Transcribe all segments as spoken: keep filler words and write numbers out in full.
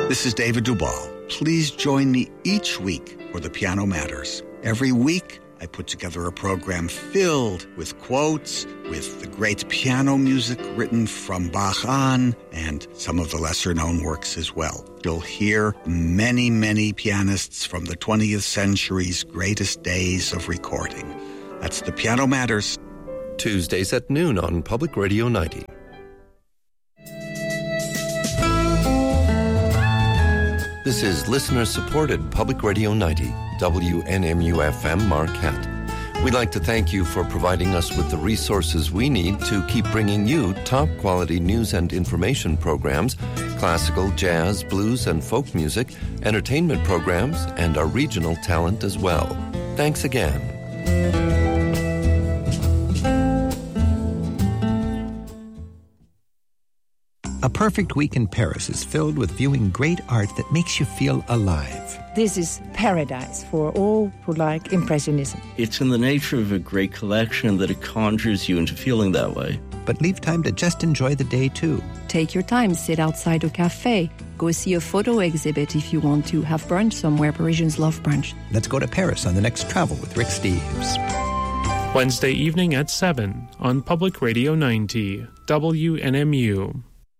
This is David Duvall. Please join me each week for The Piano Matters. Every week, I put together a program filled with quotes, with the great piano music written from Bach on, and some of the lesser-known works as well. You'll hear many, many pianists from the twentieth century's greatest days of recording. That's The Piano Matters. Tuesdays at noon on Public Radio ninety. This is listener-supported Public Radio ninety, W N M U F M Marquette. We'd like to thank you for providing us with the resources we need to keep bringing you top-quality news and information programs, classical, jazz, blues, and folk music, entertainment programs, and our regional talent as well. Thanks again. A perfect week in Paris is filled with viewing great art that makes you feel alive. This is paradise for all who like Impressionism. It's in the nature of a great collection that it conjures you into feeling that way. But leave time to just enjoy the day, too. Take your time, sit outside a cafe. Go see a photo exhibit if you want to. Have brunch somewhere. Parisians love brunch. Let's go to Paris on the next Travel with Rick Steves. Wednesday evening at seven on Public Radio ninety, W N M U.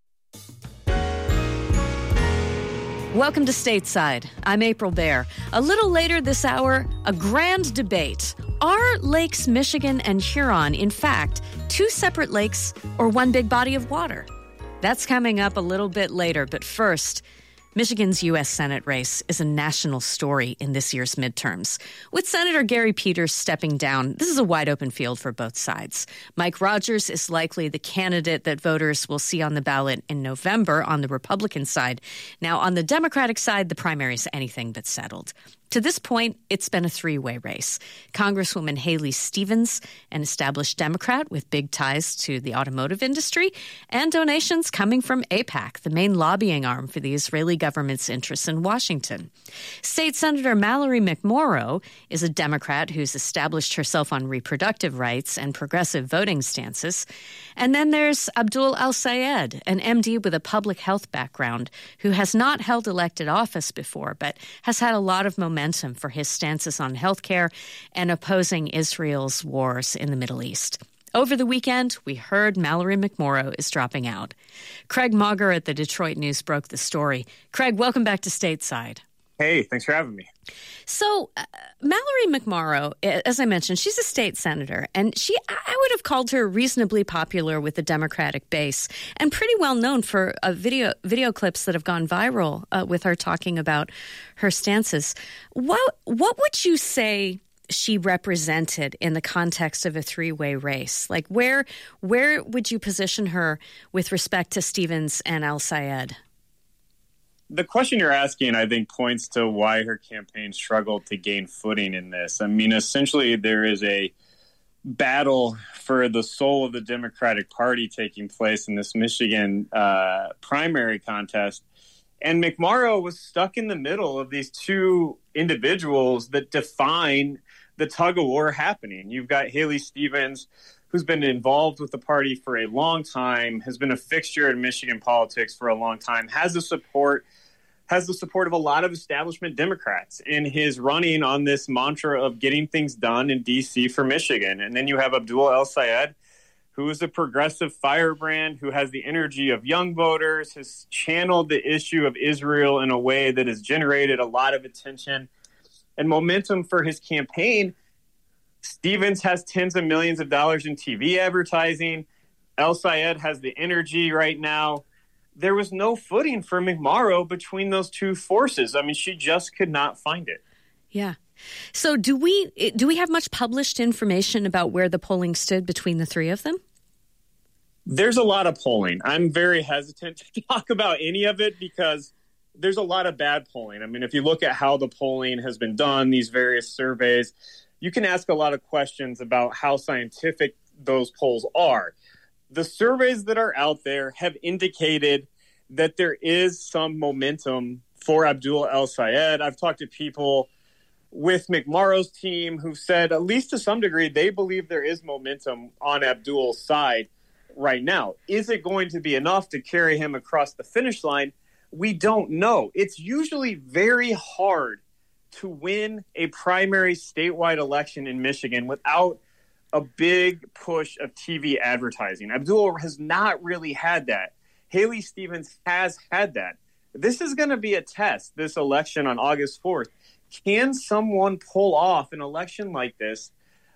Welcome to Stateside. I'm April Baer. A little later this hour, a grand debate. Are Lakes Michigan and Huron, in fact, two separate lakes or one big body of water? That's coming up a little bit later, but first, Michigan's U S Senate race is a national story in this year's midterms. With Senator Gary Peters stepping down, this is a wide-open field for both sides. Mike Rogers is likely the candidate that voters will see on the ballot in November on the Republican side. Now, on the Democratic side, the primary is anything but settled. To this point, it's been a three-way race. Congresswoman Haley Stevens, an established Democrat with big ties to the automotive industry, and donations coming from AIPAC, the main lobbying arm for the Israeli government's interests in Washington. State Senator Mallory McMorrow is a Democrat who's established herself on reproductive rights and progressive voting stances. And then there's Abdul El-Sayed, an M D with a public health background who has not held elected office before, but has had a lot of momentum for his stances on healthcare and opposing Israel's wars in the Middle East. Over the weekend, we heard Mallory McMorrow is dropping out. Craig Mauger at the Detroit News broke the story. Craig, welcome back to Stateside. Hey, thanks for having me. So, uh, Mallory McMorrow, as I mentioned, she's a state senator, and she, I would have called her reasonably popular with the Democratic base, and pretty well known for uh, video video clips that have gone viral uh, with her talking about her stances. What what would you say she represented in the context of a three-way race? Like, where where would you position her with respect to Stevens and El-Sayed? The question you're asking, I think, points to why her campaign struggled to gain footing in this. I mean, essentially, there is a battle for the soul of the Democratic Party taking place in this Michigan uh, primary contest. And McMorrow was stuck in the middle of these two individuals that define the tug-of-war happening. You've got Haley Stevens, who's been involved with the party for a long time, has been a fixture in Michigan politics for a long time, has the support has the support of a lot of establishment Democrats in his running on this mantra of getting things done in D C for Michigan. And then you have Abdul El-Sayed, who is a progressive firebrand, who has the energy of young voters, has channeled the issue of Israel in a way that has generated a lot of attention and momentum for his campaign. Stevens has tens of millions of dollars in T V advertising. El-Sayed has the energy right now. There was no footing for McMorrow between those two forces. I mean, she just could not find it. Yeah. So do we do we have much published information about where the polling stood between the three of them? There's a lot of polling. I'm very hesitant to talk about any of it because there's a lot of bad polling. I mean, if you look at how the polling has been done, these various surveys, you can ask a lot of questions about how scientific those polls are. The surveys that are out there have indicated that there is some momentum for Abdul El-Sayed. I've talked to people with McMorrow's team who've said, at least to some degree, they believe there is momentum on Abdul's side right now. Is it going to be enough to carry him across the finish line? we don't know. It's usually very hard to win a primary statewide election in Michigan without a big push of T V advertising. Abdul has not really had that. Haley Stevens has had that. This is going to be a test, this election on August fourth. Can someone pull off an election like this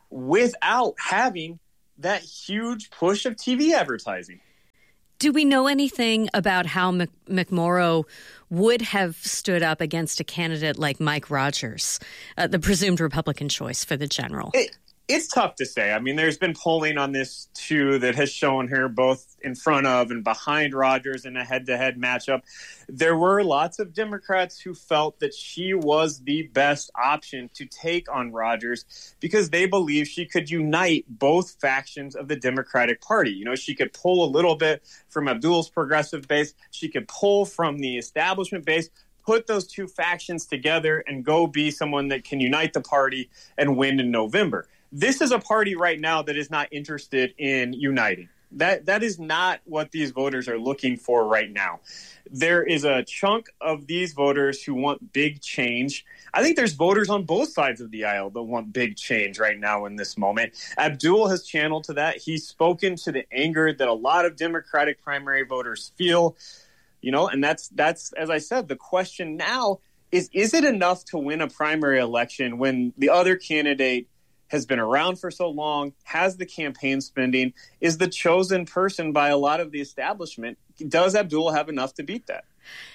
without having that huge push of T V advertising? Do we know anything about how Mc- McMorrow would have stood up against a candidate like Mike Rogers, uh, the presumed Republican choice for the general? It, it's tough to say. I mean, there's been polling on this, too, that has shown her both in front of and behind Rogers in a head-to-head matchup. There were lots of Democrats who felt that she was the best option to take on Rogers because they believe she could unite both factions of the Democratic Party. You know, she could pull a little bit from Abdul's progressive base. She could pull from the establishment base, put those two factions together and go be someone that can unite the party and win in November. This is a party right now that is not interested in uniting. That that is not what these voters are looking for right now. There is a chunk of these voters who want big change. I think there's voters on both sides of the aisle that want big change right now in this moment. Abdul has channeled to that. He's spoken to the anger that a lot of Democratic primary voters feel, you know, and that's that's, as I said, the question now is, is it enough to win a primary election when the other candidate has been around for so long, has the campaign spending, is the chosen person by a lot of the establishment? Does Abdul have enough to beat that?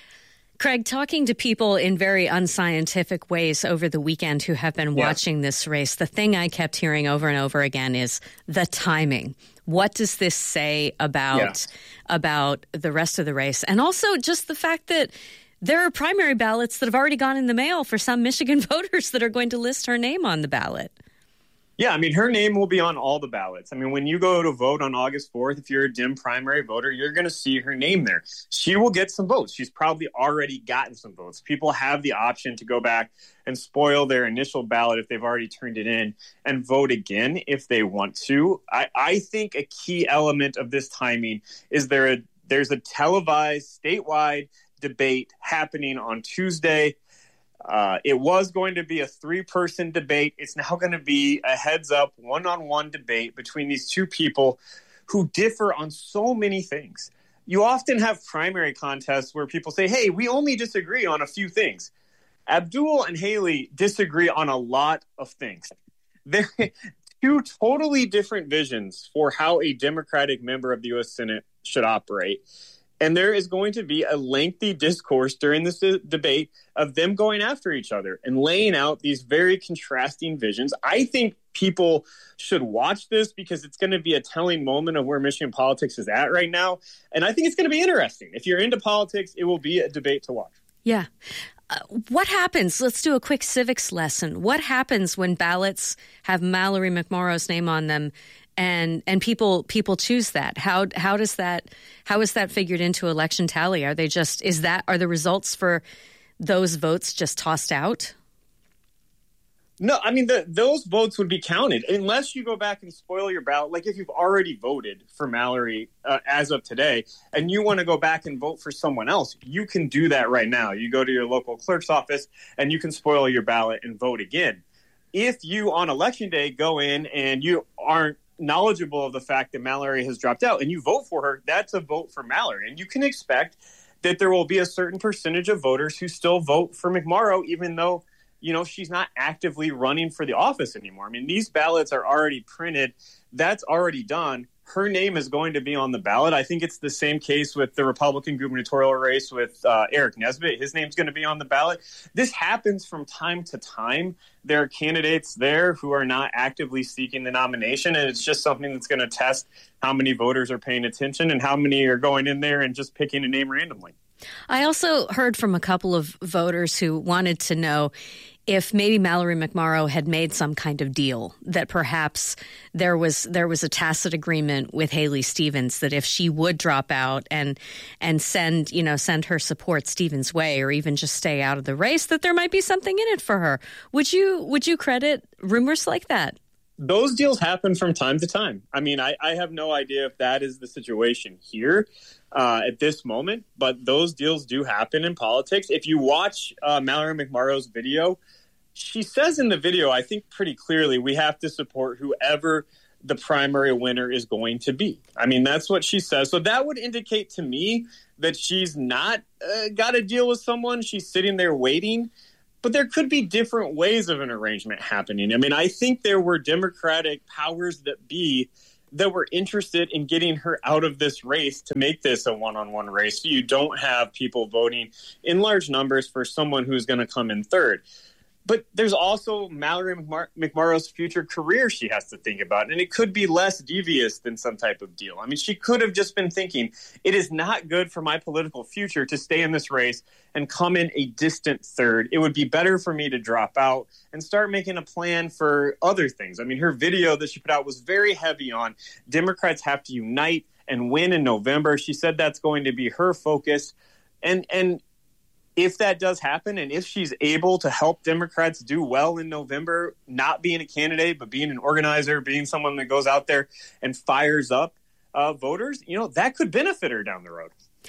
Craig, talking to people in very unscientific ways over the weekend who have been Yeah. watching this race, the thing I kept hearing over and over again is the timing. What does this say about Yeah. about the rest of the race? And also just the fact that there are primary ballots that have already gone in the mail for some Michigan voters that are going to list her name on the ballot. Yeah, I mean, her name will be on all the ballots. I mean, when you go to vote on August fourth, if you're a Dem primary voter, you're going to see her name there. She will get some votes. She's probably already gotten some votes. People have the option to go back and spoil their initial ballot if they've already turned it in and vote again if they want to. I, I think a key element of this timing is there a, there's a televised statewide debate happening on Tuesday. Uh, it was going to be a three-person debate. It's now going to be a heads-up, one-on-one debate between these two people who differ on so many things. You often have primary contests where people say, hey, we only disagree on a few things. Abdul and Haley disagree on a lot of things. They're two totally different visions for how a Democratic member of the U S Senate should operate. And there is going to be a lengthy discourse during this de- debate of them going after each other and laying out these very contrasting visions. I think people should watch this because it's going to be a telling moment of where Michigan politics is at right now. And I think it's going to be interesting. If you're into politics, it will be a debate to watch. Yeah. Uh, what happens? Let's do a quick civics lesson. What happens when ballots have Mallory McMorrow's name on them and and people people choose that? How how does that how is that figured into election tally? Are they just is that are the results for those votes just tossed out? No, I mean, the, those votes would be counted unless you go back and spoil your ballot. Like if you've already voted for Mallory uh, as of today and you want to go back and vote for someone else, you can do that right now. You go to your local clerk's office and you can spoil your ballot and vote again. If you on election day go in and you aren't knowledgeable of the fact that Mallory has dropped out and you vote for her, that's a vote for Mallory. And you can expect that there will be a certain percentage of voters who still vote for McMorrow, even though, you know, she's not actively running for the office anymore. I mean, these ballots are already printed. That's already done. Her name is going to be on the ballot. I think it's the same case with the Republican gubernatorial race with uh, Eric Nesbitt. His name's going to be on the ballot. This happens from time to time. There are candidates there who are not actively seeking the nomination, and it's just something that's going to test how many voters are paying attention and how many are going in there and just picking a name randomly. I also heard from a couple of voters who wanted to know if maybe Mallory McMorrow had made some kind of deal, that perhaps there was there was a tacit agreement with Haley Stevens that if she would drop out and and send, you know, send her support Stevens' way or even just stay out of the race, that there might be something in it for her. Would you would you credit rumors like that? those deals happen from time to time. I mean, I, I have no idea if that is the situation here uh, at this moment, but those deals do happen in politics. If you watch uh, Mallory McMorrow's video, she says in the video, I think pretty clearly, we have to support whoever the primary winner is going to be. I mean, that's what she says. So that would indicate to me that she's not uh, got to deal with someone. She's sitting there waiting. But there could be different ways of an arrangement happening. I mean, I think there were Democratic powers that be that were interested in getting her out of this race to make this a one-on-one race. So you don't have people voting in large numbers for someone who's going to come in third. But there's also Mallory McMor- McMorrow's future career she has to think about, and it could be less devious than some type of deal. I mean, she could have just been thinking, it is not good for my political future to stay in this race and come in a distant third. It would be better for me to drop out and start making a plan for other things. I mean, her video that she put out was very heavy on Democrats have to unite and win in November. She said that's going to be her focus. And, and, if that does happen, and if she's able to help Democrats do well in November, not being a candidate, but being an organizer, being someone that goes out there and fires up uh, voters, you know, that could benefit her down the road.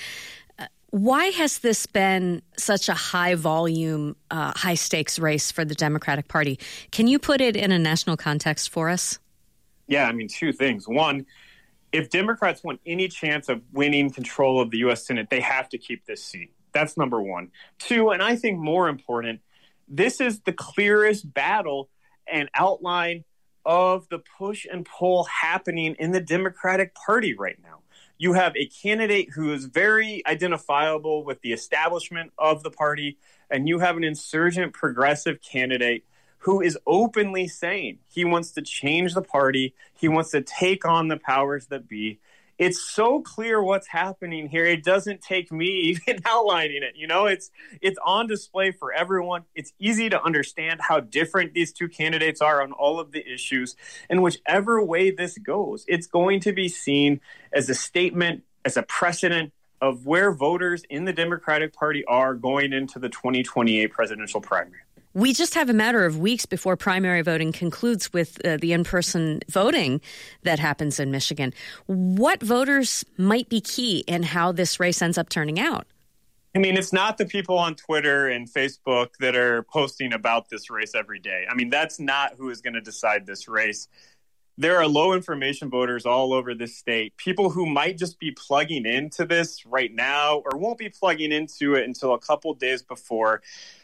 Uh, why has this been such a high volume, uh, high stakes race for the Democratic Party? Can you put it in a national context for us? Yeah, I mean, two things. One, if Democrats want any chance of winning control of the U S Senate, they have to keep this seat. That's number one. Two, and I think more important, this is the clearest battle and outline of the push and pull happening in the Democratic Party right now. You have a candidate who is very identifiable with the establishment of the party, and you have an insurgent progressive candidate who is openly saying he wants to change the party, he wants to take on the powers that be. It's so clear what's happening here. It doesn't take me even outlining it. You know, it's it's on display for everyone. It's easy to understand how different these two candidates are on all of the issues. And whichever way this goes, it's going to be seen as a statement, as a precedent of where voters in the Democratic Party are going into the twenty twenty-eight presidential primary. We just have a matter of weeks before primary voting concludes with uh, the in-person voting that happens in Michigan. What voters might be key in how this race ends up turning out? I mean, it's not the people on Twitter and Facebook that are posting about this race every day. I mean, that's not who is going to decide this race. There are low information voters all over this state, people who might just be plugging into this right now or won't be plugging into it until a couple days before.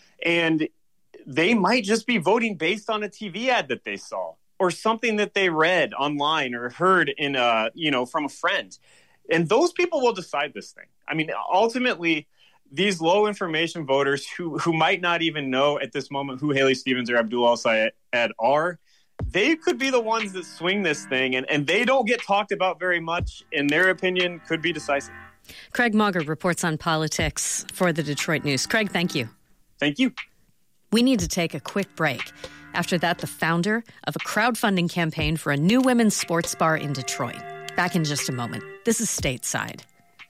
And they might just be voting based on a T V ad that they saw or something that they read online or heard in a, you know, from a friend. And those people will decide this thing. I mean, ultimately, these low information voters who, who might not even know at this moment who Haley Stevens or Abdul El-Sayed are, they could be the ones that swing this thing. And, and they don't get talked about very much. In their opinion, could be decisive. Craig Mauger reports on politics for the Detroit News. Craig, thank you. Thank you. We need to take a quick break. After that, the founder of a crowdfunding campaign for a new women's sports bar in Detroit. Back in just a moment. This is Stateside.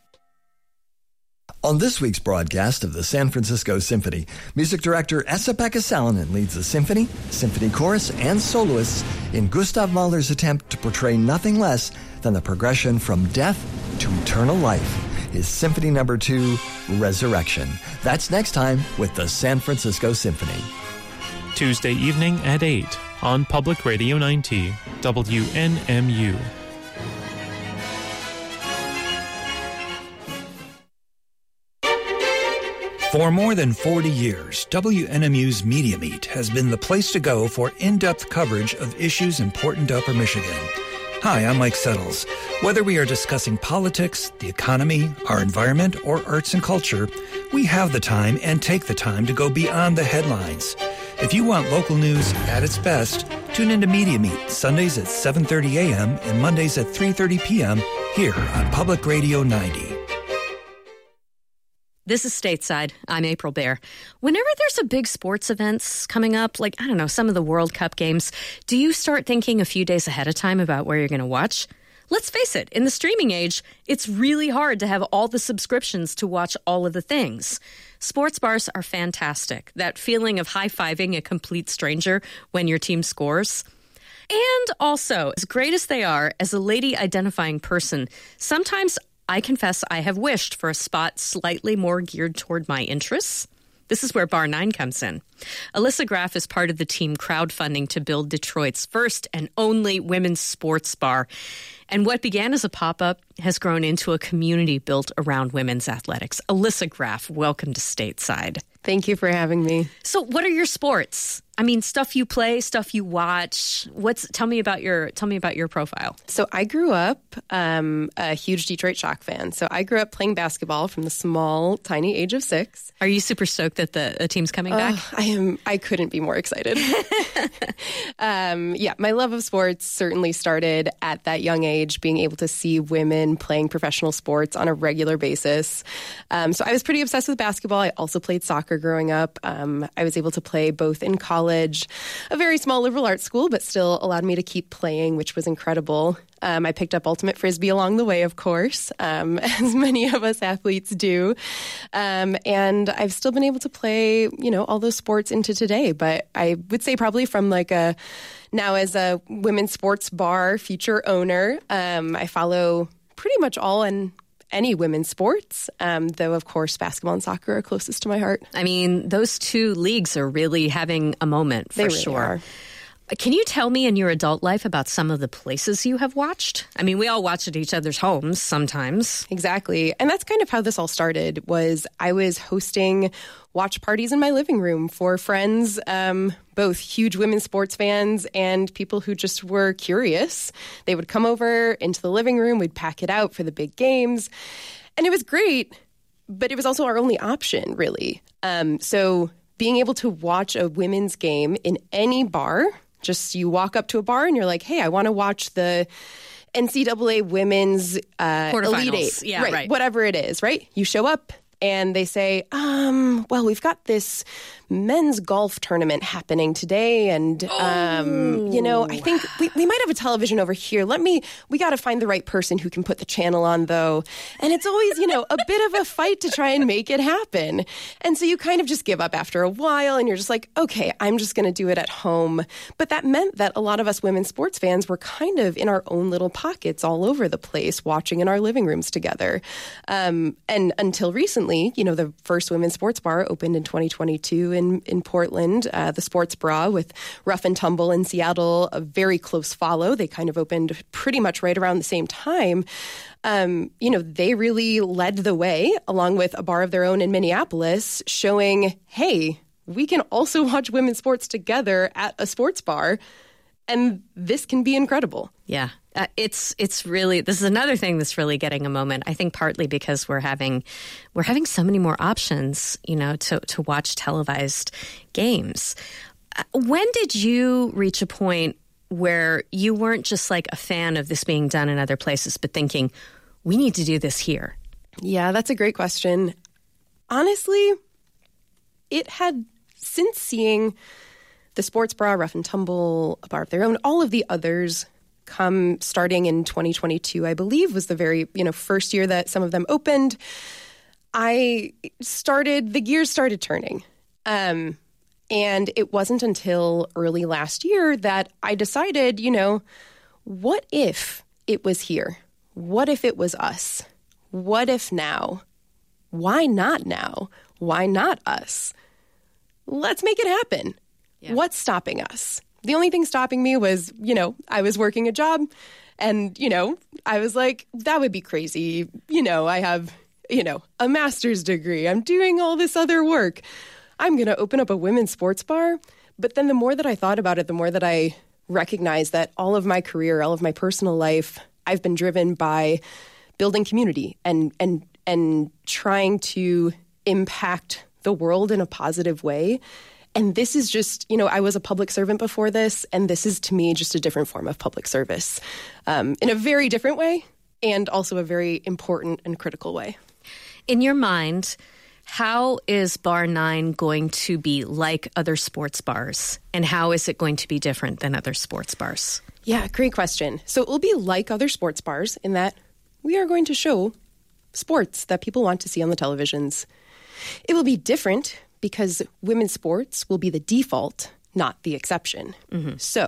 On this week's broadcast of the San Francisco Symphony, music director Esa-Pekka Salonen leads the symphony, symphony chorus, and soloists in Gustav Mahler's attempt to portray nothing less than the progression from death to eternal life. His Symphony Number Two, Resurrection. That's next time with the San Francisco Symphony. Tuesday evening at eight on Public Radio ninety, W N M U. For more than forty years, W N M U's Media Meet has been the place to go for in-depth coverage of issues important to Upper Michigan. Hi, I'm Mike Settles. Whether we are discussing politics, the economy, our environment, or arts and culture, we have the time and take the time to go beyond the headlines. If you want local news at its best, tune into Media Meet Sundays at seven thirty a.m. and Mondays at three thirty p.m. here on Public Radio ninety. This is Stateside. I'm April Baer. Whenever there's a big sports events coming up, like, I don't know, some of the World Cup games, do you start thinking a few days ahead of time about where you're going to watch? Let's face it, in the streaming age, it's really hard to have all the subscriptions to watch all of the things. Sports bars are fantastic. That feeling of high-fiving a complete stranger when your team scores. And also, as great as they are, as a lady-identifying person, sometimes I confess I have wished for a spot slightly more geared toward my interests. This is where Bar nine comes in. Alyssa Graf is part of the team crowdfunding to build Detroit's first and only women's sports bar. And what began as a pop-up has grown into a community built around women's athletics. Alyssa Graf, welcome to Stateside. Thank you for having me. So what are your sports? I mean, stuff you play, stuff you watch. What's tell me about your tell me about your profile. So I grew up um, a huge Detroit Shock fan. So I grew up playing basketball from the small, tiny age of six. Are you super stoked that the, the team's coming uh, back? I am. I couldn't be more excited. um, yeah, my love of sports certainly started at that young age, being able to see women playing professional sports on a regular basis. Um, so I was pretty obsessed with basketball. I also played soccer growing up. Um, I was able to play both in college, a very small liberal arts school, but still allowed me to keep playing, which was incredible. Um, I picked up ultimate frisbee along the way, of course, um, as many of us athletes do. Um, and I've still been able to play, you know, all those sports into today. But I would say probably from like a, now as a women's sports bar future owner, um, I follow pretty much all and any women's sports, um, though, of course, basketball and soccer are closest to my heart. I mean, those two leagues are really having a moment, for they really sure. Are. Can you tell me in your adult life about some of the places you have watched? I mean, we all watch at each other's homes sometimes. Exactly. And that's kind of how this all started, was I was hosting watch parties in my living room for friends, um, both huge women's sports fans and people who just were curious. They would come over into the living room. We'd pack it out for the big games. And it was great, but it was also our only option, really. Um, so being able to watch a women's game in any bar, just you walk up to a bar and you're like, hey, I want to watch the N C double A women's uh, Elite Eight. Yeah, right, right. Whatever it is, right? You show up and they say, um, well, we've got this men's golf tournament happening today. And, oh. um, you know, I think we, we might have a television over here. Let me, we got to find the right person who can put the channel on, though. And it's always, you know, a bit of a fight to try and make it happen. And so you kind of just give up after a while and you're just like, okay, I'm just going to do it at home. But that meant that a lot of us women's sports fans were kind of in our own little pockets all over the place, watching in our living rooms together. Um, and until recently, you know, the first women's sports bar opened in twenty twenty-two in, in Portland, uh, the Sports Bra with Rough and Tumble in Seattle, a very close follow. They kind of opened pretty much right around the same time. Um, you know, they really led the way, along with a bar of their own in Minneapolis, showing, hey, we can also watch women's sports together at a sports bar, and this can be incredible. Yeah. Uh, it's it's really, this is another thing that's really getting a moment. I think partly because we're having we're having so many more options, you know, to, to watch televised games. Uh, when did you reach a point where you weren't just like a fan of this being done in other places, but thinking, we need to do this here? Yeah, that's a great question. Honestly, it had, since seeing the Sports Bra, Rough and Tumble, A Bar of Their Own, all of the others come starting in twenty twenty-two, I believe, was the very, you know, first year that some of them opened. I started, the gears started turning. Um, and it wasn't until early last year that I decided, you know, what if it was here? What if it was us? What if now? Why not now? Why not us? Let's make it happen. Yeah. What's stopping us? The only thing stopping me was, you know, I was working a job and, you know, I was like, that would be crazy. You know, I have, you know, a master's degree. I'm doing all this other work. I'm going to open up a women's sports bar. But then the more that I thought about it, the more that I recognized that all of my career, all of my personal life, I've been driven by building community and and and trying to impact the world in a positive way. And this is just, you know, I was a public servant before this, and this is, to me, just a different form of public service um, in a very different way and also a very important and critical way. In your mind, how is Bar nine going to be like other sports bars? And how is it going to be different than other sports bars? Yeah, great question. So it will be like other sports bars in that we are going to show sports that people want to see on the televisions. It will be different because women's sports will be the default, not the exception. Mm-hmm. So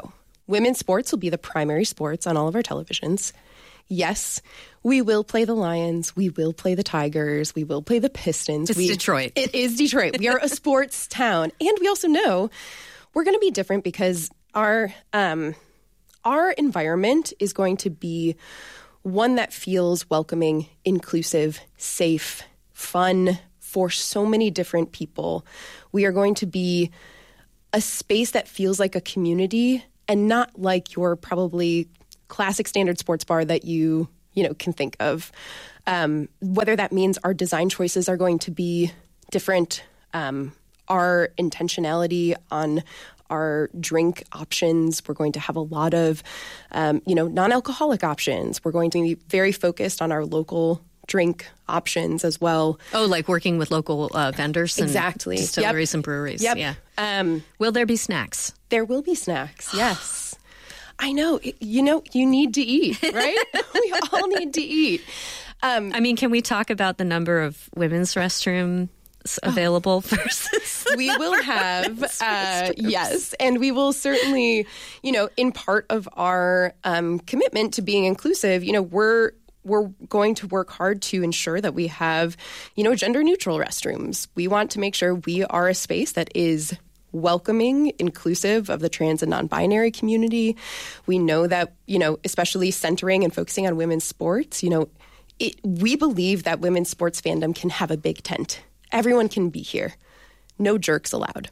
women's sports will be the primary sports on all of our televisions. Yes, we will play the Lions. We will play the Tigers. We will play the Pistons. It's we, Detroit. It is Detroit. We are a sports town. And we also know we're going to be different because our um, our environment is going to be one that feels welcoming, inclusive, safe, fun for so many different people. We are going to be a space that feels like a community and not like your probably classic standard sports bar that you, you know, can think of. Um, whether that means our design choices are going to be different, um, our intentionality on our drink options. We're going to have a lot of, um, you know, non-alcoholic options. We're going to be very focused on our local drink options as well. Oh, like working with local uh, vendors and exactly. distilleries Yep. and breweries. Yep. Yeah. Um, will there be snacks? There will be snacks, yes. I know. You know, you need to eat, right? We all need to eat. Um, I mean, can we talk about the number of women's restrooms available oh. versus we will have uh, yes, and we will certainly, you know, in part of our um, commitment to being inclusive, you know, we're we're going to work hard to ensure that we have, you know, gender neutral restrooms. We want to make sure we are a space that is welcoming, inclusive of the trans and non-binary community. We know that, you know, especially centering and focusing on women's sports, you know, it, we believe that women's sports fandom can have a big tent. Everyone can be here. No jerks allowed.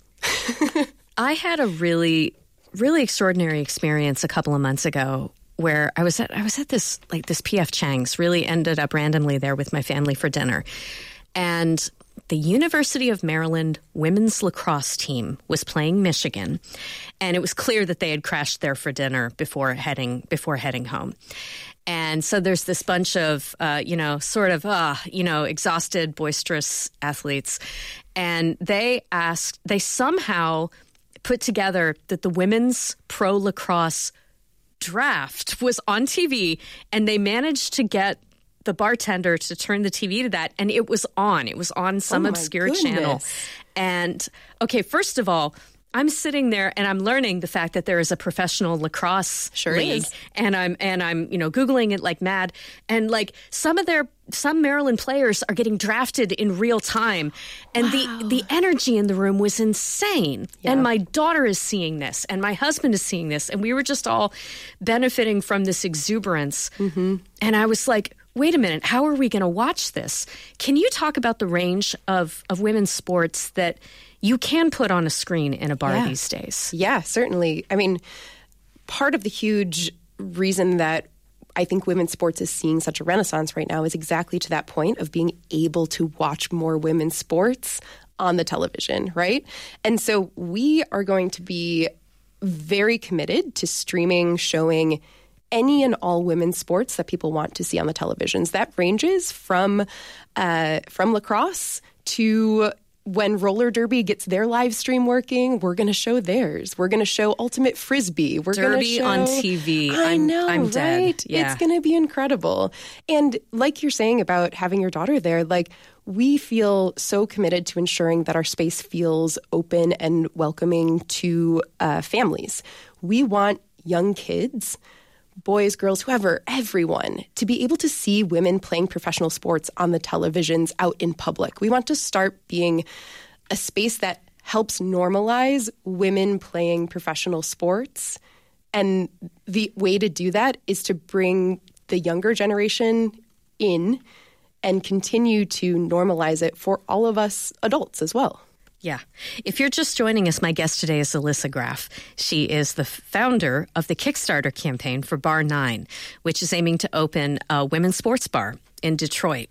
I had a really, really extraordinary experience a couple of months ago where I was at I was at this like this P F Chang's, really ended up randomly there with my family for dinner. And the University of Maryland women's lacrosse team was playing Michigan, and it was clear that they had crashed there for dinner before heading before heading home. And so there's this bunch of, uh, you know, sort of, uh, you know, exhausted, boisterous athletes. And they asked, they somehow put together that the women's pro lacrosse draft was on T V, and they managed to get the bartender to turn the T V to that, and it was on. It was on some oh obscure goodness. channel. And, okay, first of all, I'm sitting there and I'm learning the fact that there is a professional lacrosse sure league, is. and I'm and I'm you know Googling it like mad, and like some of their some Maryland players are getting drafted in real time, and wow. the the energy in the room was insane. Yeah. And my daughter is seeing this, and my husband is seeing this, and we were just all benefiting from this exuberance. Mm-hmm. And I was like, wait a minute, how are we going to watch this? Can you talk about the range of of women's sports that you can put on a screen in a bar yeah. these days? Yeah, certainly. I mean, part of the huge reason that I think women's sports is seeing such a renaissance right now is exactly to that point of being able to watch more women's sports on the television, right? And so we are going to be very committed to streaming, showing any and all women's sports that people want to see on the televisions. That ranges from uh, from lacrosse to when roller derby gets their live stream working, we're going to show theirs. We're going to show ultimate frisbee. We're going to Derby show on T V. I I'm, know, I'm right? dead. Yeah. It's going to be incredible. And like you're saying about having your daughter there, like we feel so committed to ensuring that our space feels open and welcoming to uh, families. We want young kids, boys, girls, whoever, everyone, to be able to see women playing professional sports on the televisions out in public. We want to start being a space that helps normalize women playing professional sports. And the way to do that is to bring the younger generation in and continue to normalize it for all of us adults as well. Yeah. If you're just joining us, my guest today is Alyssa Graf. She is the founder of the Kickstarter campaign for Bar nine, which is aiming to open a women's sports bar in Detroit.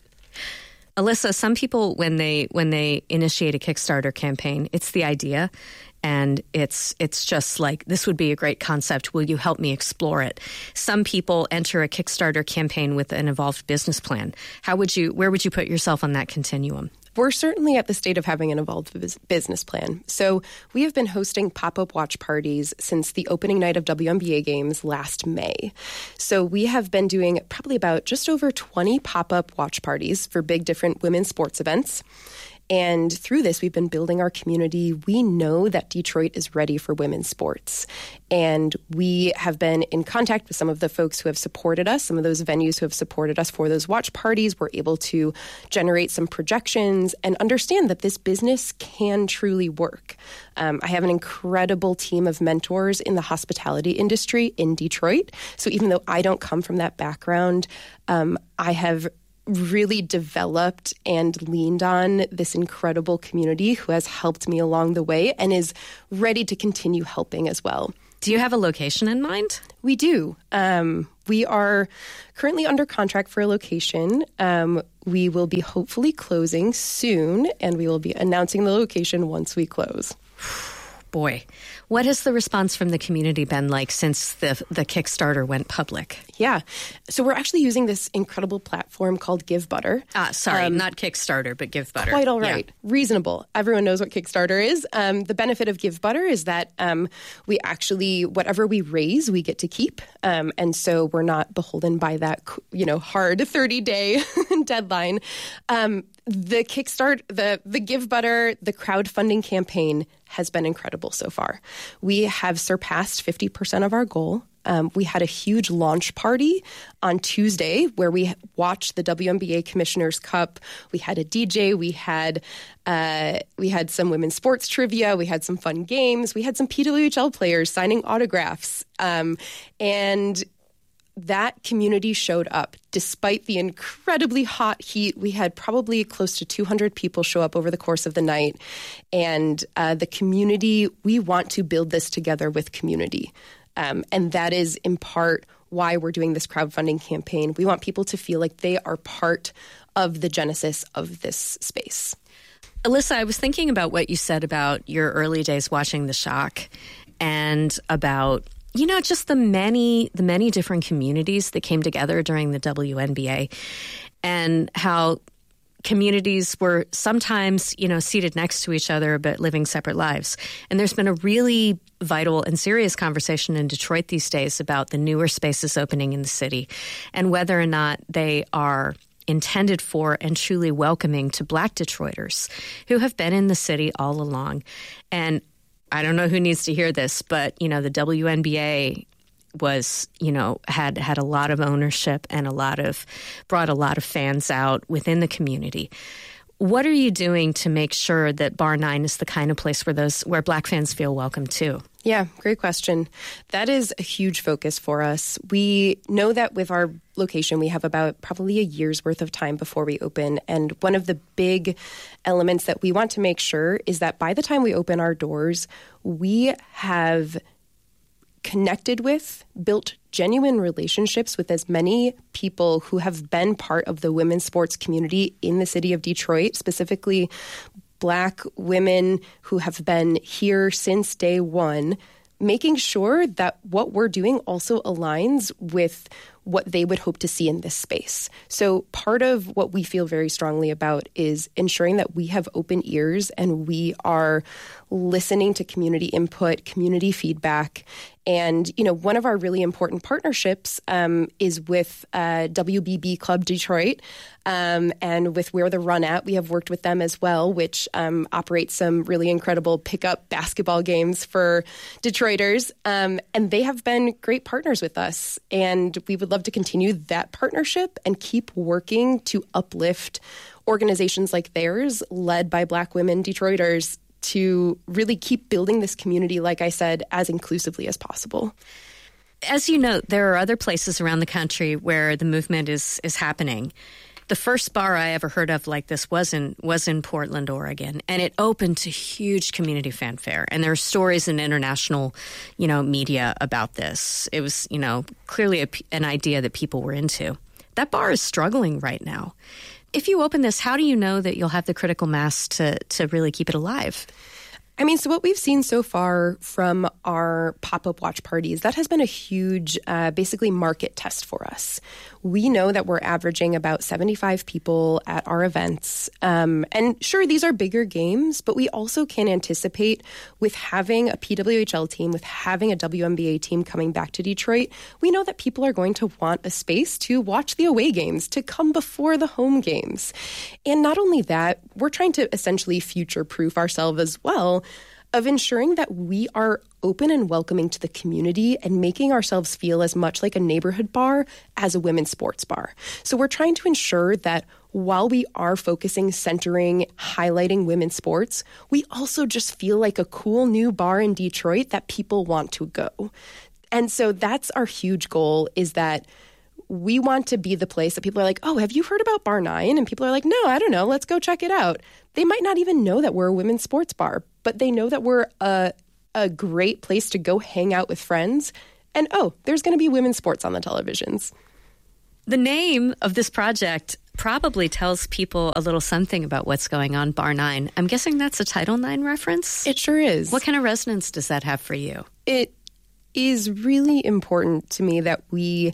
Alyssa, some people, when they when they initiate a Kickstarter campaign, it's the idea, and it's it's just like, this would be a great concept. Will you help me explore it? Some people enter a Kickstarter campaign with an evolved business plan. How would you? Where would you put yourself on that continuum? We're certainly at the state of having an evolved business plan. So we have been hosting pop-up watch parties since the opening night of W N B A games last May. So we have been doing probably about just over twenty pop-up watch parties for big different women's sports events. And through this, we've been building our community. We know that Detroit is ready for women's sports. And we have been in contact with some of the folks who have supported us, some of those venues who have supported us for those watch parties. We're able to generate some projections and understand that this business can truly work. Um, I have an incredible team of mentors in the hospitality industry in Detroit. So even though I don't come from that background, um, I have really developed and leaned on this incredible community who has helped me along the way and is ready to continue helping as well. Do you have a location in mind? We do. Um, we are currently under contract for a location. Um, we will be hopefully closing soon, and we will be announcing the location once we close. Boy, what has the response from the community been like since the the Kickstarter went public? Yeah. So we're actually using this incredible platform called GiveButter. Ah, sorry, um, not Kickstarter, but GiveButter. Quite all right. Yeah. Reasonable. Everyone knows what Kickstarter is. Um, the benefit of GiveButter is that um, we actually, whatever we raise, we get to keep. Um, and so we're not beholden by that, you know, hard thirty-day deadline. Um, the Kickstart, the, the GiveButter, the crowdfunding campaign has been incredible so far. We have surpassed fifty percent of our goal. Um, we had a huge launch party on Tuesday where we watched the W N B A Commissioner's Cup. We had a D J. We had uh, we had some women's sports trivia. We had some fun games. We had some P W H L players signing autographs. Um, and that community showed up. Despite the incredibly hot heat, we had probably close to two hundred people show up over the course of the night. And uh, the community, we want to build this together with community. Um, and that is in part why we're doing this crowdfunding campaign. We want people to feel like they are part of the genesis of this space. Alyssa, I was thinking about what you said about your early days watching The Shock and about, you know, just the many, the many different communities that came together during the W N B A and how communities were sometimes, you know, seated next to each other but living separate lives. And there's been a really vital and serious conversation in Detroit these days about the newer spaces opening in the city and whether or not they are intended for and truly welcoming to Black Detroiters who have been in the city all along. And I don't know who needs to hear this, but, you know, the W N B A was, you know, had had a lot of ownership and a lot of, brought a lot of fans out within the community. What are you doing to make sure that Bar nine is the kind of place where those, where Black fans feel welcome too? Yeah, great question. That is a huge focus for us. We know that with our location, we have about probably a year's worth of time before we open. And one of the big elements that we want to make sure is that by the time we open our doors, we have connected with, built genuine relationships with as many people who have been part of the women's sports community in the city of Detroit, specifically Black women who have been here since day one, making sure that what we're doing also aligns with what they would hope to see in this space. So part of what we feel very strongly about is ensuring that we have open ears and we are listening to community input, community feedback. And, you know, one of our really important partnerships um, is with uh, W B B Club Detroit um, and with Where the Run At. We have worked with them as well, which um, operates some really incredible pickup basketball games for Detroiters. Um, and they have been great partners with us. And we would love to continue that partnership and keep working to uplift organizations like theirs, led by Black women Detroiters, to really keep building this community, like I said, as inclusively as possible. As you note, there are other places around the country where the movement is is happening. The first bar I ever heard of like this was in, was in Portland, Oregon, and it opened to huge community fanfare. And there are stories in international, you know, media about this. It was, you know, clearly a, an idea that people were into. That bar is struggling right now. If you open this, how do you know that you'll have the critical mass to, to really keep it alive? I mean, so what we've seen so far from our pop-up watch parties, that has been a huge, uh, basically market test for us. We know that we're averaging about seventy-five people at our events. Um, and sure, these are bigger games, but we also can anticipate with having a P W H L team, with having a W N B A team coming back to Detroit, we know that people are going to want a space to watch the away games, to come before the home games. And not only that, we're trying to essentially future-proof ourselves as well, of ensuring that we are open and welcoming to the community and making ourselves feel as much like a neighborhood bar as a women's sports bar. So we're trying to ensure that while we are focusing, centering, highlighting women's sports, we also just feel like a cool new bar in Detroit that people want to go. And so that's our huge goal, is that we want to be the place that people are like, oh, have you heard about Bar nine? And people are like, no, I don't know. Let's go check it out. They might not even know that we're a women's sports bar, but they know that we're a, a great place to go hang out with friends. And, oh, there's going to be women's sports on the televisions. The name of this project probably tells people a little something about what's going on, Bar nine. I'm guessing that's a Title nine reference? It sure is. What kind of resonance does that have for you? It is really important to me that we...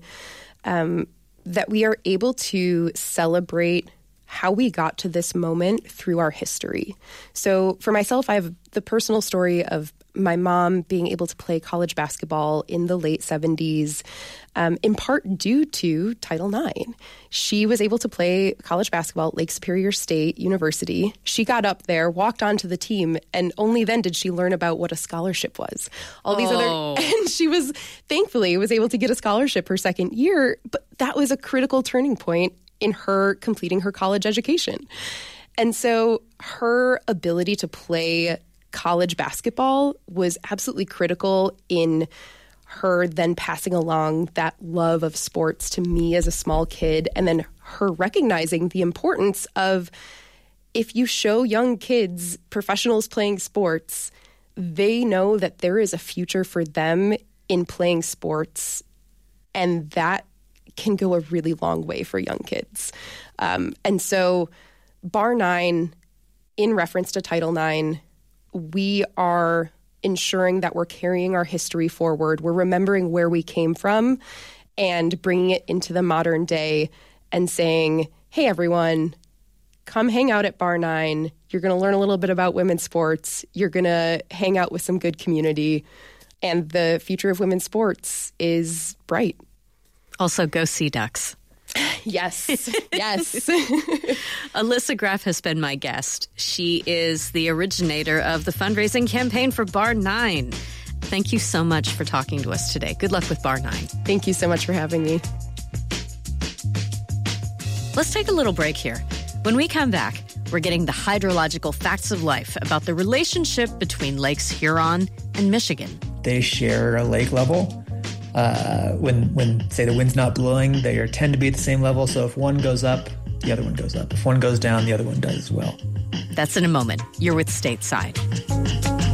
Um, that we are able to celebrate how we got to this moment through our history. So for myself, I have the personal story of my mom being able to play college basketball in the late seventies, um, in part due to Title nine. She was able to play college basketball at Lake Superior State University. She got up there, walked onto the team, and only then did she learn about what a scholarship was. All these oh. other, and she was, thankfully, was able to get a scholarship her second year, but that was a critical turning point in her completing her college education. And so her ability to play college basketball was absolutely critical in her then passing along that love of sports to me as a small kid, and then her recognizing the importance of, if you show young kids professionals playing sports, they know that there is a future for them in playing sports, and that can go a really long way for young kids. Um, and so Bar nine, in reference to Title nine, we are ensuring that we're carrying our history forward. We're remembering where we came from and bringing it into the modern day and saying, hey, everyone, come hang out at Bar nine. You're going to learn a little bit about women's sports. You're going to hang out with some good community. And the future of women's sports is bright. Also, go Sea Ducks. Yes, yes. Alyssa Graff has been my guest. She is the originator of the fundraising campaign for Bar nine. Thank you so much for talking to us today. Good luck with Bar nine. Thank you so much for having me. Let's take a little break here. When we come back, we're getting the hydrological facts of life about the relationship between Lakes Huron and Michigan. They share a lake level. Uh, when, when, say, the wind's not blowing, they are, tend to be at the same level. So if one goes up, the other one goes up. If one goes down, the other one does as well. That's in a moment. You're with Stateside.